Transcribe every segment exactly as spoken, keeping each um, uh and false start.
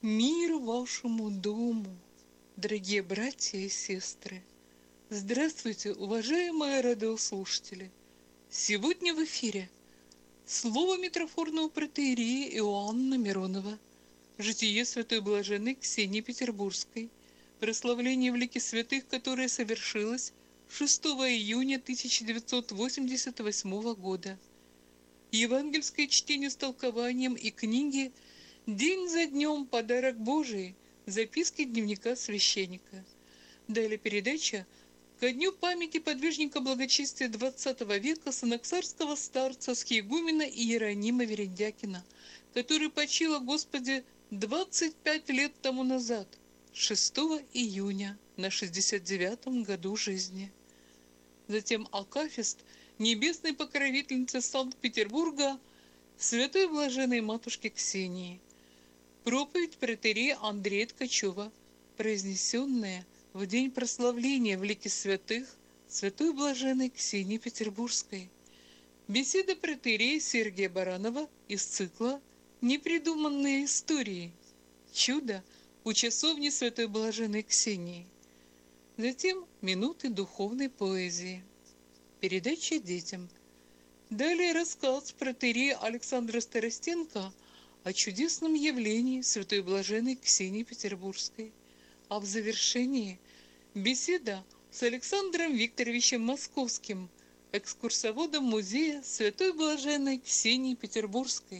Мир вашему дому, дорогие братья и сестры! Здравствуйте, уважаемые радиослушатели! Сегодня в эфире слово митрофорного протоиерея Иоанна Миронова, житие святой блаженной Ксении Петербургской, прославление в лике святых, которое совершилось шестого июня тысяча девятьсот восемьдесят восьмого года. Евангельское чтение с толкованием и книги «День за днем. Подарок Божий. Записки дневника священника». Далее передача ко дню памяти подвижника благочестия двадцатого века санаксарского старца схиегумена Иеронима Верендякина, который почил о Господе двадцать пять лет тому назад, шестого июня, на шестьдесят девятом году жизни. Затем акафист небесной покровительницы Санкт-Петербурга святой блаженной матушки Ксении. Проповедь протоиерея Андрея Ткачева, произнесенная в день прославления в лике святых святой блаженной Ксении Петербургской. Беседа протоиерея Сергия Баранова из цикла «Непридуманные истории. Чудо у часовни святой блаженной Ксении». Затем минуты духовной поэзии. Передача детям. Далее рассказ протоиерея Александра Старостенко о чудесном явлении святой блаженной Ксении Петербургской. А в завершении беседа с Александром Викторовичем Московским, экскурсоводом музея святой блаженной Ксении Петербургской.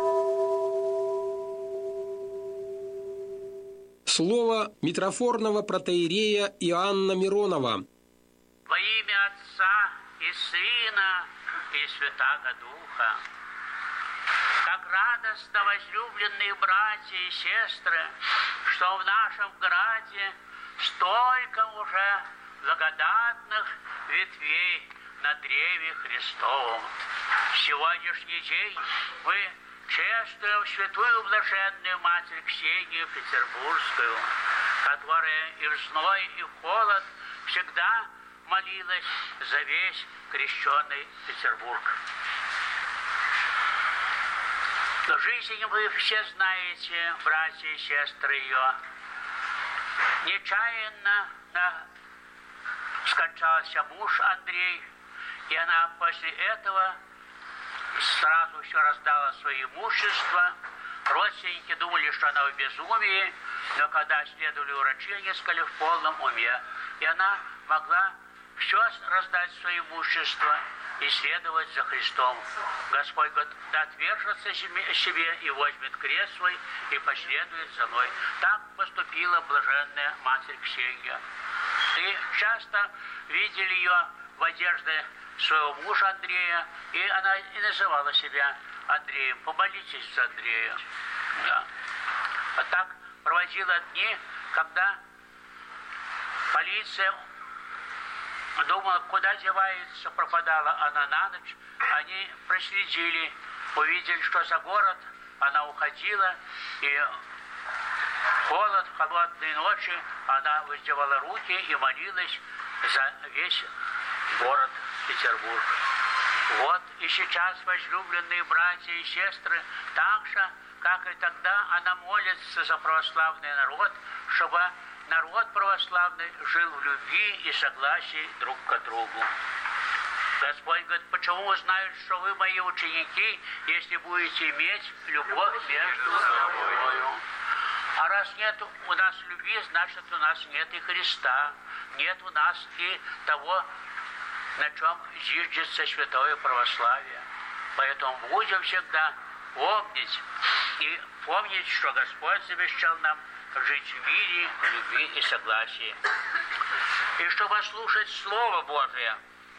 Слово митрофорного протоиерея Иоанна Миронова. Во имя Отца и Сына и Святаго Духа. Как радостно, возлюбленные братья и сестры, что в нашем граде столько уже благодатных ветвей на древе Христовом. В сегодняшний день мы чествуем святую блаженную Матерь Ксению Петербургскую, которая и в зной, и в холод всегда молилась за весь крещенный Петербург. Но жизнь вы все знаете, братья и сестры ее. Нечаянно да, скончался муж Андрей, и она после этого сразу все раздала свое имущество. Родственники думали, что она в безумии, но когда следовали урачению, сказали в полном уме. И она могла все раздать свое имущество и следовать за Христом. Господь говорит, да отвержется себе и возьмет крест свой и последует за мной. Так поступила блаженная Матерь Ксения. И часто видели ее в одежде своего мужа Андрея, и она и называла себя Андреем. Помолитесь за Андрея. Да. А так проводила дни, когда полиция думала, куда девается, пропадала она на ночь. Они проследили, увидели, что за город она уходила, и холод, холодные ночи, она воздевала руки и молилась за весь город Петербург. Вот и сейчас, возлюбленные братья и сестры, так же, как и тогда, она молится за православный народ, чтобы народ православный жил в любви и согласии друг к другу. Господь говорит, почему узнают, что вы мои ученики, если будете иметь любовь между собой? А раз нет у нас любви, значит, у нас нет и Христа, нет у нас и того, на чем зиждется святое православие. Поэтому будем всегда помнить и помнить, что Господь завещал нам жить в мире, любви и согласии. И чтобы слушать Слово Божие,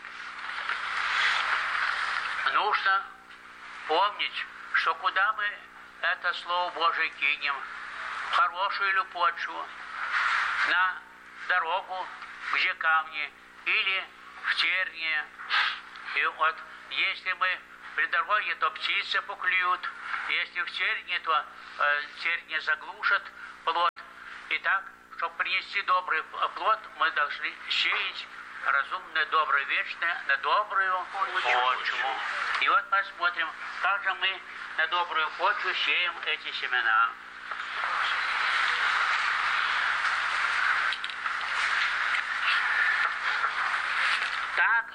нужно помнить, что куда мы это Слово Божие кинем, в хорошую или почву, на дорогу, где камни, или в тернии. И вот если мы при дороге, то птицы поклюют, если в тернии, то э, тернии заглушат плод. И так, чтобы принести добрый плод, мы должны сеять разумное, доброе, вечное на добрую почву. И вот посмотрим, как же мы на добрую почву сеем эти семена.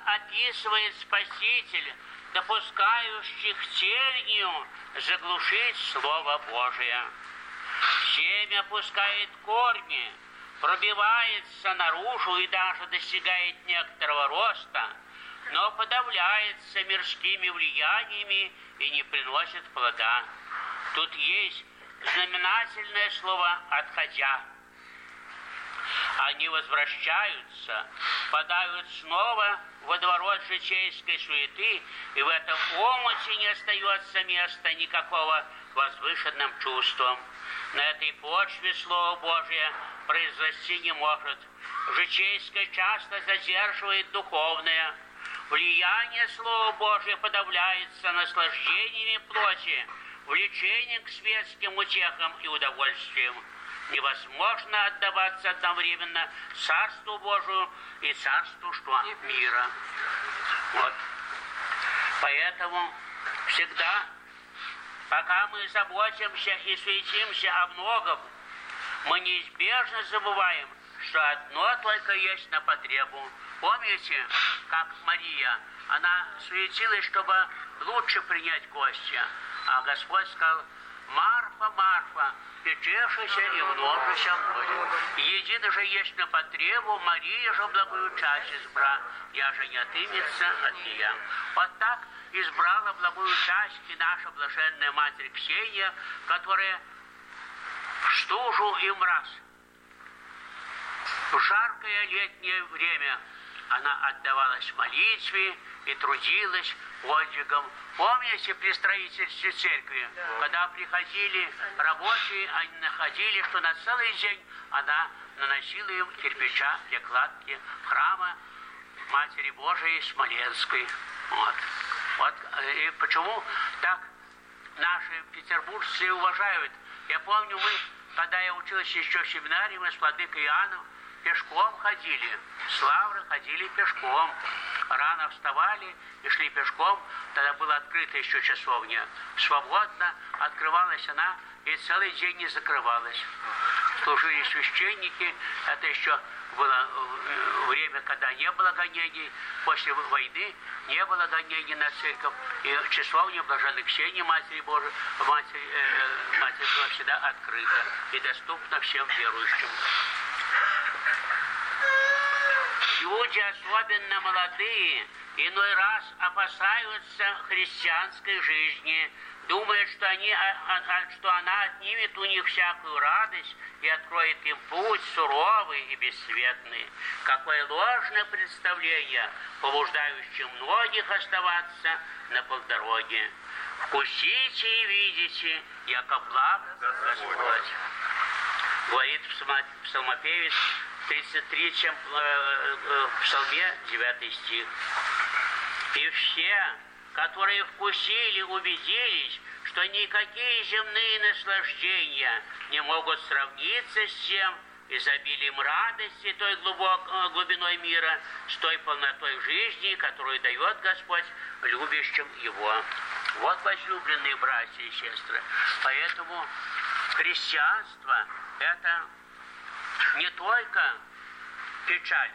описывает Спаситель, допускающих тернию заглушить Слово Божие. Семя пускает корни, пробивается наружу и даже достигает некоторого роста, но подавляется мирскими влияниями и не приносит плода. Тут есть знаменательное слово «отходя». Они возвращаются, падают снова в водоворот житейской суеты, и в этом омуте не остается места никакого возвышенным чувствам. На этой почве Слово Божие произрасти не может. Житейское часто задерживает духовное. Влияние Слова Божия подавляется наслаждениями плоти, влечением к светским утехам и удовольствиям. Невозможно отдаваться одновременно Царству Божию и Царству что? Мира. Вот. Поэтому всегда, пока мы заботимся и суетимся о многом, мы неизбежно забываем, что одно только есть на потребу. Помните, как Мария, она суетилась, чтобы лучше принять гостя, а Господь сказал: «Марфа, Марфа, печешися и множися мною. Едино же есть на потребу, Мария же благую часть избра, я же не отымется от нее». Вот так избрала благую часть и наша блаженная Матерь Ксения, которая в стужу и мраз, в жаркое летнее время она отдавалась молитве и трудилась подвигом. Помните при строительстве церкви, да, когда приходили рабочие, они находили, что на целый день она наносила им кирпича для кладки храма Матери Божией Смоленской. Вот. Вот. И почему так наши петербуржцы уважают? Я помню, мы, когда я учился еще в семинарии, мы с владыкой Иоанном пешком ходили, с Лавры ходили пешком. Рано вставали и шли пешком. Тогда была открыта еще часовня. Свободно открывалась она и целый день не закрывалась. Служили священники. Это еще было время, когда не было гонений. После войны не было гонений на церковь. И часовня Блаженной Ксении Матери Божией, Матери, э, Матери была всегда открыта и доступна всем верующим. Люди, особенно молодые, иной раз опасаются христианской жизни, думают, что, они, что она отнимет у них всякую радость и откроет им путь суровый и бесцветный. Какое ложное представление, побуждающее многих оставаться на полдороге. «Вкусите и видите, яко благ Господь», говорит псалмопевец в тридцать третьем псалме, девятый стих. «И все, которые вкусили, убедились, что никакие земные наслаждения не могут сравниться с тем изобилием радости, той глубокой глубиной мира, с той полнотой жизни, которую дает Господь любящим Его». Вот, возлюбленные братья и сестры, поэтому христианство – это не только печаль,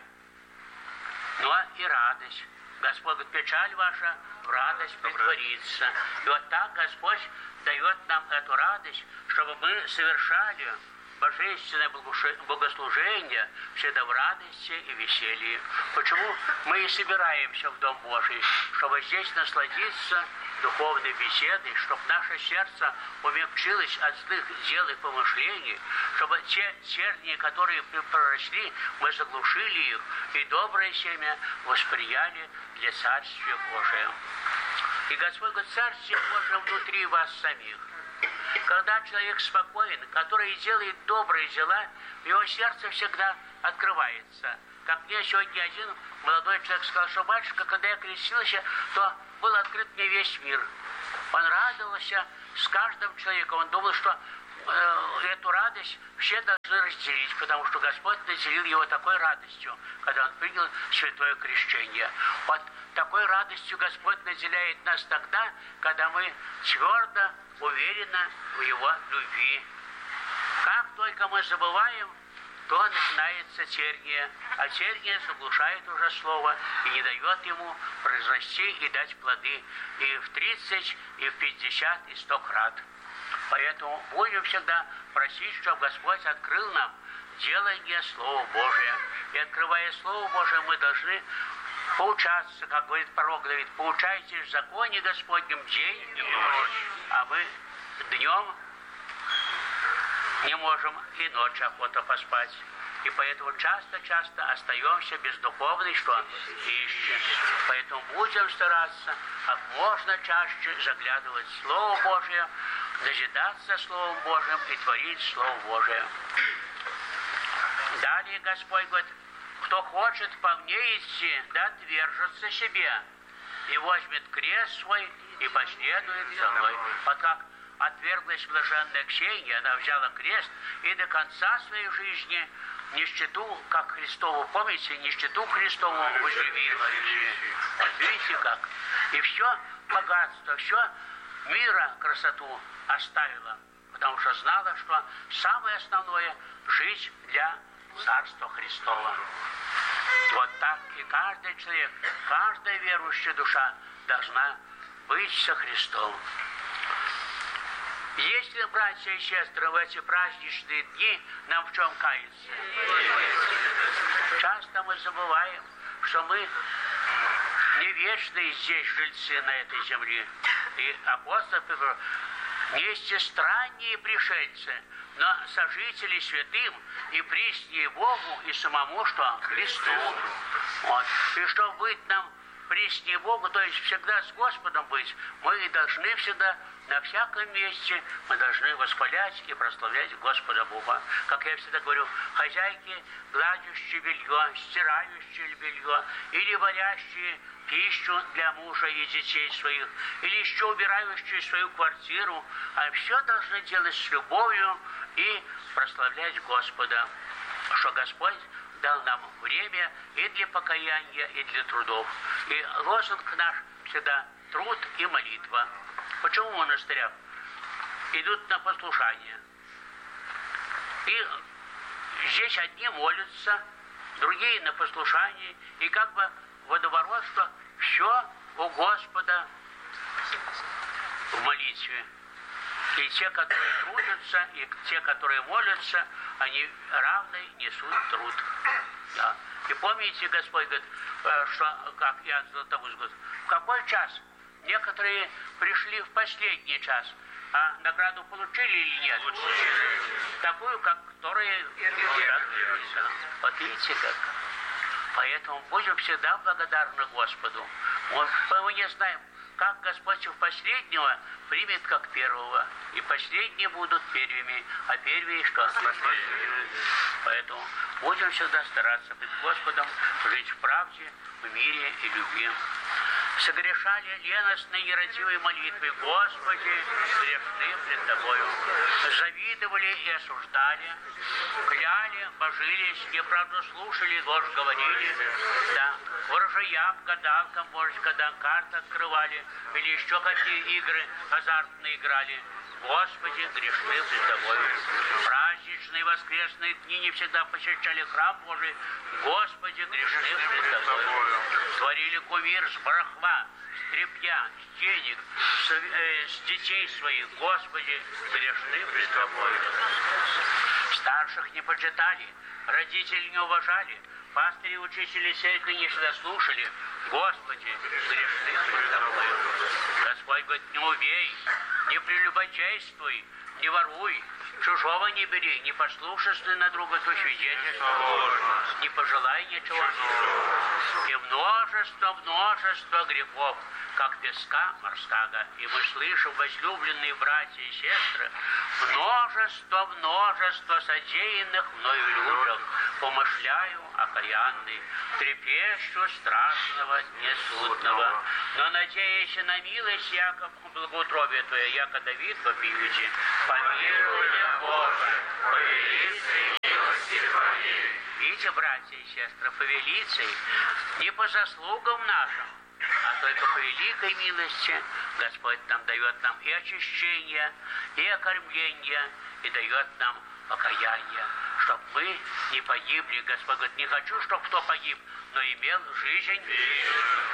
но и радость. Господь говорит: печаль ваша в радость претворится. И вот так Господь дает нам эту радость, чтобы мы совершали божественное богослужение всегда в радости и веселье. Почему мы и собираемся в Дом Божий? Чтобы здесь насладиться духовной беседой, чтобы наше сердце умягчилось от злых дел и помышлений, чтобы те тернии, которые проросли, мы заглушили их, и доброе семя восприяли для Царствия Божия. И Господь говорит: Царствие Божие внутри вас самих. Когда человек спокоен, который делает добрые дела, его сердце всегда открывается. Как мне сегодня один молодой человек сказал, что: батюшка, когда я крестился, то был открыт мне весь мир. Он радовался с каждым человеком. Он думал, что э, эту радость все должны разделить, потому что Господь наделил его такой радостью, когда он принял святое крещение. Вот такой радостью Господь наделяет нас тогда, когда мы твердо уверены в Его любви. Как только мы забываем то начинается терния, а терния заглушает уже слово и не дает ему произрасти и дать плоды и в тридцать, и в пятьдесят, и сто крат. Поэтому будем всегда просить, чтобы Господь открыл нам делание Слова Божия. И открывая Слово Божие, мы должны поучаться, как говорит пророк Давид, поучайтесь в законе Господнем день и ночь, а мы днем не можем и ночь охота поспать. И поэтому часто-часто остаемся без духовной, что ищем. Поэтому будем стараться как можно чаще заглядывать в Слово Божие, дожидаться Словом Божьим и творить Слово Божие. Далее Господь говорит, кто хочет по мне идти, да отвержется себе, и возьмет крест свой, и последует за мной. Вот как отверглась блаженная Ксения, она взяла крест, и до конца своей жизни нищету, как Христову, помните, нищету Христову возлюбила. Вот видите как? И все богатство, все мира, красоту оставила, потому что знала, что самое основное – жить для Царства Христова. Вот так и каждый человек, каждая верующая душа должна быть со Христом. Если, братья и сестры, в эти праздничные дни нам в чем каяться? Часто мы забываем, что мы не вечные здесь жильцы на этой земле. И апостол Петр, вместе странние пришельцы, но сожители святым и присние Богу и самому, что Христу. Вот. И чтобы быть нам присние Богу, то есть всегда с Господом быть, мы должны всегда на всяком месте, мы должны восхвалять и прославлять Господа Бога. Как я всегда говорю, хозяйки, гладящие белье, стирающие белье, или варящие пищу для мужа и детей своих, или еще убирающие свою квартиру, а все должны делать с любовью и прославлять Господа, что Господь дал нам время и для покаяния, и для трудов. И лозунг наш всегда труд и молитва. Почему в монастырях идут на послушание? И здесь одни молятся, другие на послушании, и как бы водоворот, что все у Господа в молитве. И те, которые трудятся, и те, которые молятся, они равно несут труд. Да. И помните, Господь говорит, что, как Иоанн Златоуст говорит, в какой час? Некоторые пришли в последний час, а награду получили или нет? Такую, как которые... Вот видите как? Поэтому будем всегда благодарны Господу. Вот, мы не знаем, как Господь в последнего примет как первого. И последние будут первыми, а первые что? Поэтому будем всегда стараться быть Господом, жить в правде, в мире и любви. Согрешали леностные нерадивые молитвы, Господи, грешны пред Тобою. Завидовали и осуждали, кляли, божились, неправду слушали, ложь говорили. Да, ворожаям, гадалкам, может, когда карты открывали, или еще какие игры азартные играли. Господи, грешны пред Тобою. Праздничные воскресные дни не всегда посещали храм Божий. Господи, грешны пред Тобою. Творили кумир с барахла, с тряпья, с денег, с, э, с детей своих. Господи, грешны пред Тобою. Старших не почитали, родителей не уважали, пастыри и учители церкви не всегда слушали. Господи, грешны пред Тобою. Господь говорит, не убей, не прелюбодействуй, не воруй, чужого не бери, не послушайся на друга, то свидетельство, не пожелай ничего. И множество, множество грехов, как песка морского. И мы слышим, возлюбленные братья и сестры, множество, множество содеянных мною людях, помышляю окаянный, трепещу страшного несудного. Но надеясь на милость, яко благоутробие Твое, яко Давид вопиюще, помилуй меня, Боже, по велицей милости Твоей. Видите, братья и сестры, по велицей, не по заслугам нашим, а только по великой милости Господь нам дает нам и очищение, и окормление, и дает нам покаяние, чтобы вы не погибли. Господь говорит, не хочу, чтобы кто погиб, но имел жизнь.